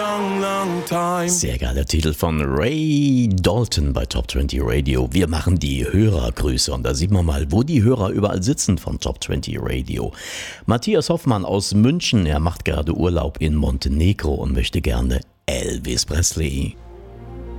long, long time. Sehr geiler Titel von Ray Dalton bei Top 20 Radio. Wir machen die Hörergrüße und da sieht man mal, wo die Hörer überall sitzen von Top 20 Radio. Matthias Hoffmann aus München, er macht gerade Urlaub in Montenegro und möchte gerne Elvis Presley.